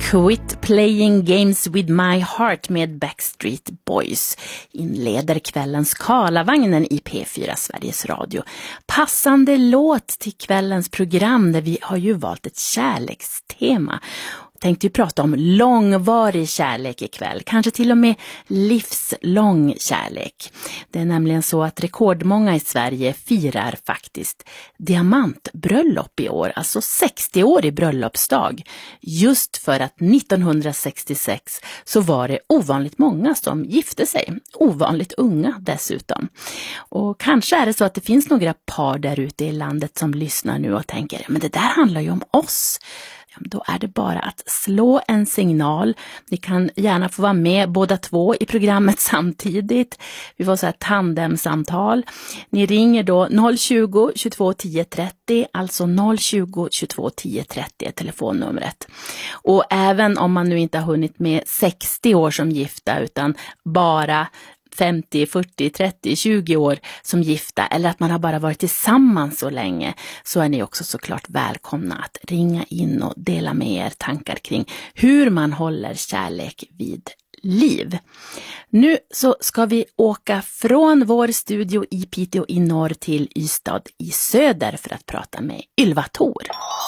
Quit playing games with my heart med Backstreet Boys inleder kvällens Karlavagnen i P4 Sveriges Radio. Passande låt till kvällens program där vi har ju valt ett kärlekstema. Tänkte ju prata om långvarig kärlek ikväll, kanske till och med livslång kärlek. Det är nämligen så att rekordmånga i Sverige firar faktiskt diamantbröllop i år, alltså 60-årig bröllopsdag. Just för att 1966 så var det ovanligt många som gifte sig, ovanligt unga dessutom. Och kanske är det så att det finns några par där ute i landet som lyssnar nu och tänker, men det där handlar ju om oss. Då är det bara att slå en signal. Ni kan gärna få vara med båda två i programmet samtidigt. Vi får så här tandemsamtal. Ni ringer då 020 22 10 30, alltså 020 22 10 30 är telefonnumret. Och även om man nu inte har hunnit med 60 år som gifta utan bara 50, 40, 30, 20 år som gifta eller att man har bara varit tillsammans så länge, så är ni också såklart välkomna att ringa in och dela med er tankar kring hur man håller kärlek vid liv. Nu så ska vi åka från vår studio i Piteå i norr till Ystad i söder för att prata med Ylva Thor.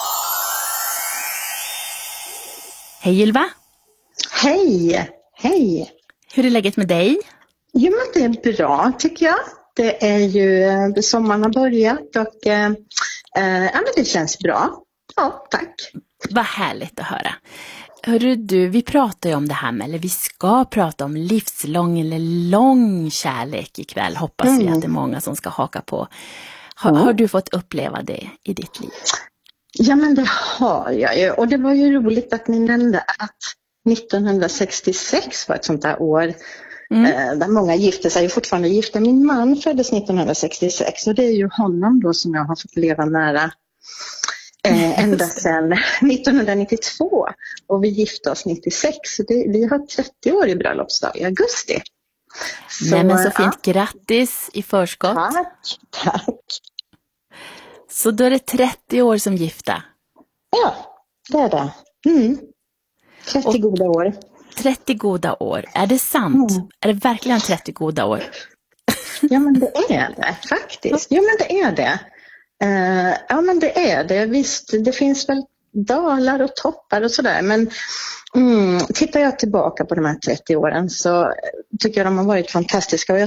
Hej Ylva! Hej! Hej! Hur är läget med dig? Jo, men det är bra tycker jag. Det är ju sommaren har börjat och men det känns bra. Ja, tack. Vad härligt att höra. Hörru du, vi pratar ju om det här med, eller vi ska prata om livslång eller lång kärlek ikväll. Hoppas vi att det är många som ska haka på. Har du fått uppleva det i ditt liv? Ja, men det har jag ju. Och det var ju roligt att ni nämnde att 1966 var ett sånt där år. Där många gifte sig och fortfarande gifta. Min man föddes 1966 och det är ju honom då som jag har fått leva nära ända sedan 1992 och vi gifte oss 96 så vi har 30 år i bröllopsdag i augusti. Nej, men så fint, grattis i förskott. Tack. Så då är det 30 år som gifta? Ja, det är det. 30 goda år. 30 goda år, är det sant? Är det verkligen 30 goda år? Ja, men det är det faktiskt. Jo, men det är det. Ja, men det är det. Visst, det finns väl dalar och toppar och sådär. Men tittar jag tillbaka på de här 30 åren så tycker jag de har varit fantastiska. Och